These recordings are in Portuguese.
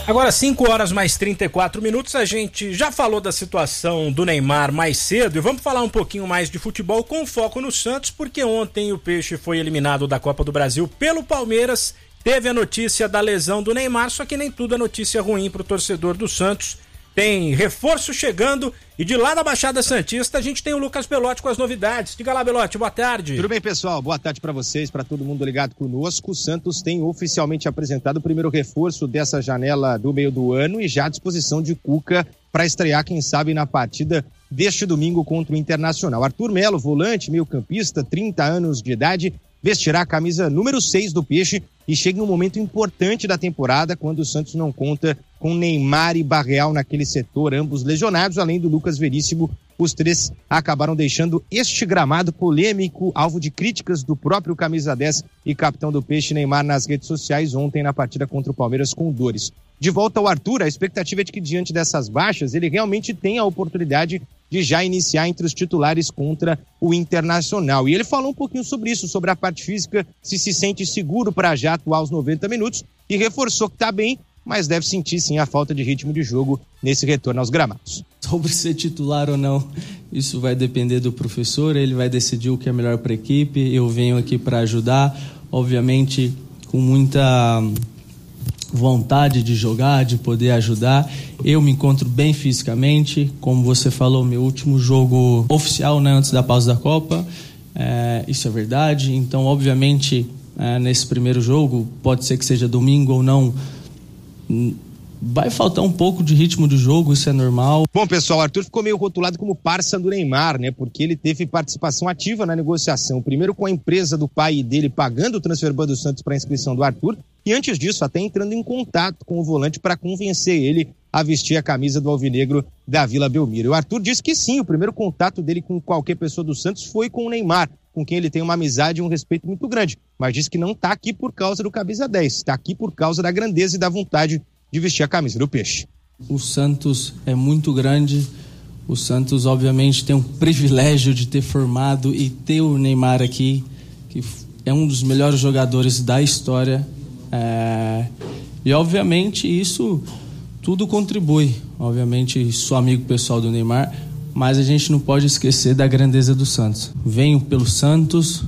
Agora 5 horas mais 34 minutos, a gente já falou da situação do Neymar mais cedo e vamos falar um pouquinho mais de futebol com foco no Santos, porque ontem o Peixe foi eliminado da Copa do Brasil pelo Palmeiras, teve a notícia da lesão do Neymar, só que nem tudo é notícia ruim pro torcedor do Santos. Tem reforço chegando e de lá da Baixada Santista a gente tem o Lucas Belotti com as novidades. Diga lá, Belotti, boa tarde. Tudo bem, pessoal? Boa tarde para vocês, para todo mundo ligado conosco. O Santos tem oficialmente apresentado o primeiro reforço dessa janela do meio do ano e já à disposição de Cuca para estrear, quem sabe, na partida deste domingo contra o Internacional. Arthur Melo, volante, meio-campista, 30 anos de idade, vestirá a camisa número 6 do Peixe e chega em um momento importante da temporada, quando o Santos não conta com Neymar e Barreal naquele setor, ambos lesionados, além do Lucas Veríssimo. Os três acabaram deixando este gramado polêmico, alvo de críticas do próprio camisa 10 e capitão do Peixe, Neymar, nas redes sociais ontem na partida contra o Palmeiras com dores. De volta ao Arthur, a expectativa é de que diante dessas baixas ele realmente tenha a oportunidade de já iniciar entre os titulares contra o Internacional. E ele falou um pouquinho sobre isso, sobre a parte física, se sente seguro para já atuar os 90 minutos e reforçou que está bem, mas deve sentir sim a falta de ritmo de jogo nesse retorno aos gramados. Sobre ser titular ou não, isso vai depender do professor, ele vai decidir o que é melhor para a equipe. Eu venho aqui para ajudar, obviamente com muita vontade de jogar, de poder ajudar. Eu me encontro bem fisicamente, como você falou, meu último jogo oficial, né, antes da pausa da Copa, isso é verdade. Então, obviamente, nesse primeiro jogo, pode ser que seja domingo ou não, vai faltar um pouco de ritmo do jogo, isso é normal. Bom, pessoal, o Arthur ficou meio rotulado como parça do Neymar, né? Porque ele teve participação ativa na negociação. Primeiro com a empresa do pai dele pagando o transfer ban do Santos para a inscrição do Arthur. E antes disso, até entrando em contato com o volante para convencer ele a vestir a camisa do alvinegro da Vila Belmiro. O Arthur disse que sim, o primeiro contato dele com qualquer pessoa do Santos foi com o Neymar, com quem ele tem uma amizade e um respeito muito grande. Mas disse que não está aqui por causa do camisa 10, está aqui por causa da grandeza e da vontade de vestir a camisa do Peixe. O Santos é muito grande, o Santos obviamente tem um privilégio de ter formado e ter o Neymar aqui, que é um dos melhores jogadores da história, e obviamente isso tudo contribui. Obviamente sou amigo pessoal do Neymar, mas a gente não pode esquecer da grandeza do Santos. Venho pelo Santos,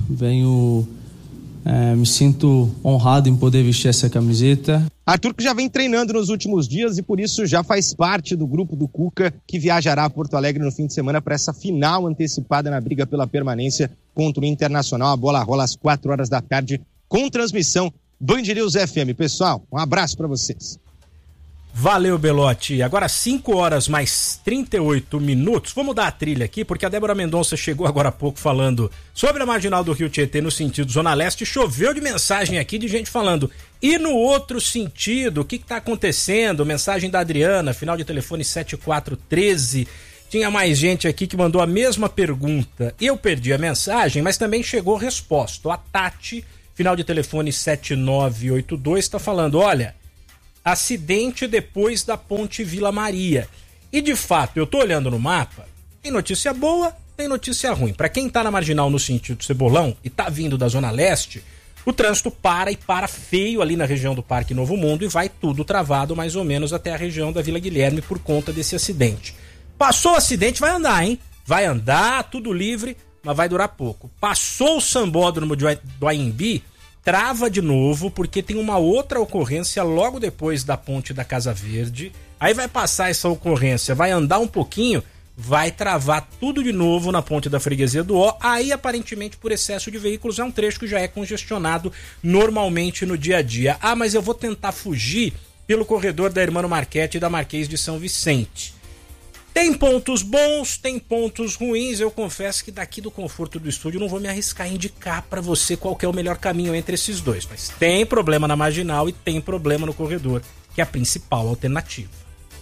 me sinto honrado em poder vestir essa camiseta. Arthur que já vem treinando nos últimos dias e por isso já faz parte do grupo do Cuca, que viajará a Porto Alegre no fim de semana para essa final antecipada na briga pela permanência contra o Internacional. A bola rola às 4 horas da tarde com transmissão Band News FM. Pessoal, um abraço para vocês. Valeu, Belotti. Agora 5 horas mais 38 minutos. Vamos dar a trilha aqui, porque a Débora Mendonça chegou agora há pouco falando sobre a Marginal do Rio Tietê no sentido Zona Leste. Choveu de mensagem aqui de gente falando. E no outro sentido, o que está acontecendo? Mensagem da Adriana, final de telefone 7413. Tinha mais gente aqui que mandou a mesma pergunta. Eu perdi a mensagem, mas também chegou resposta. A Tati, final de telefone 7982, está falando, olha, acidente depois da Ponte Vila Maria. E de fato, eu tô olhando no mapa, tem notícia boa, tem notícia ruim. Para quem tá na Marginal no sentido Cebolão e tá vindo da Zona Leste, o trânsito para e para feio ali na região do Parque Novo Mundo e vai tudo travado mais ou menos até a região da Vila Guilherme por conta desse acidente. Passou o acidente, vai andar, hein? Vai andar, tudo livre, mas vai durar pouco. Passou o sambódromo do Aimbi, trava de novo, porque tem uma outra ocorrência logo depois da ponte da Casa Verde. Aí vai passar essa ocorrência, vai andar um pouquinho, vai travar tudo de novo na ponte da Freguesia do Ó. Aí, aparentemente, por excesso de veículos, é um trecho que já é congestionado normalmente no dia a dia. Ah, mas eu vou tentar fugir pelo corredor da Hermano Marchetti e da Marquês de São Vicente. Tem pontos bons, tem pontos ruins. Eu confesso que daqui do conforto do estúdio não vou me arriscar a indicar para você qual que é o melhor caminho entre esses dois. Mas tem problema na Marginal e tem problema no corredor, que é a principal alternativa.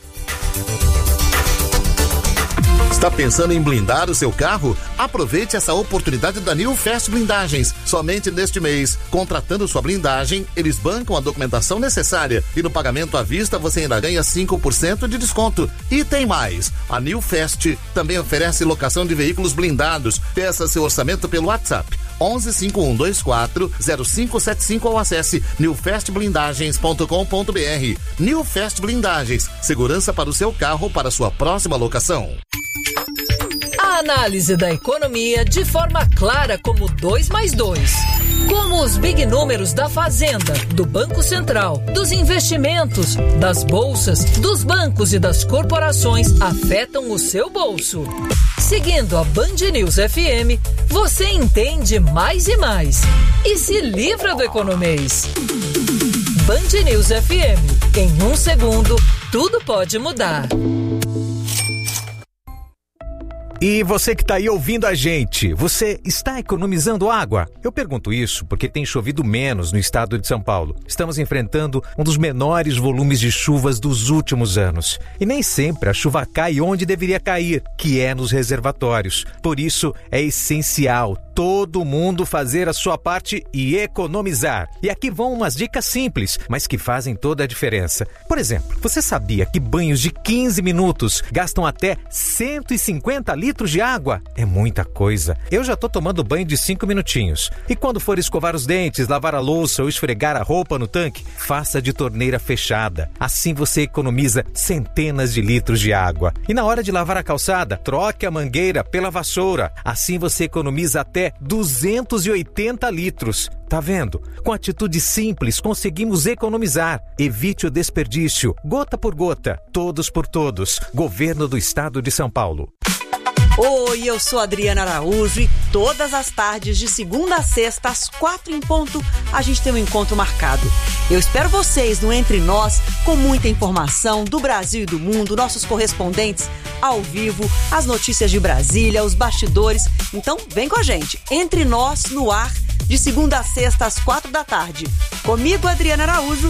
Está pensando em blindar o seu carro? Aproveite essa oportunidade da New Fast Blindagens. Somente neste mês, contratando sua blindagem, eles bancam a documentação necessária e no pagamento à vista você ainda ganha 5% de desconto. E tem mais, a New Fast também oferece locação de veículos blindados. Peça seu orçamento pelo WhatsApp 11 5124 0575 ou acesse newfestblindagens.com.br. New Fest Blindagens, segurança para o seu carro para sua próxima locação. A análise da economia de forma clara como 2 mais 2. Como os big números da Fazenda, do Banco Central, dos investimentos, das bolsas, dos bancos e das corporações afetam o seu bolso. Seguindo a Band News FM, você entende mais e mais e se livra do economês. Band News FM. Em 1 segundo, tudo pode mudar. E você que está aí ouvindo a gente, você está economizando água? Eu pergunto isso porque tem chovido menos no estado de São Paulo. Estamos enfrentando um dos menores volumes de chuvas dos últimos anos. E nem sempre a chuva cai onde deveria cair, que é nos reservatórios. Por isso, é essencial todo mundo fazer a sua parte e economizar. E aqui vão umas dicas simples, mas que fazem toda a diferença. Por exemplo, você sabia que banhos de 15 minutos gastam até 150 litros de água? É muita coisa. Eu já tô tomando banho de 5 minutinhos. E quando for escovar os dentes, lavar a louça ou esfregar a roupa no tanque, faça de torneira fechada. Assim você economiza centenas de litros de água. E na hora de lavar a calçada, troque a mangueira pela vassoura. Assim você economiza até 280 litros. Tá vendo? Com atitude simples, conseguimos economizar. Evite o desperdício. Gota por gota. Todos por todos. Governo do Estado de São Paulo. Oi, eu sou Adriana Araújo e todas as tardes, de segunda a sexta, às 4 em ponto, a gente tem um encontro marcado. Eu espero vocês no Entre Nós, com muita informação do Brasil e do mundo, nossos correspondentes ao vivo, as notícias de Brasília, os bastidores. Então, vem com a gente. Entre Nós, no ar, de segunda a sexta, às 4 da tarde. Comigo, Adriana Araújo,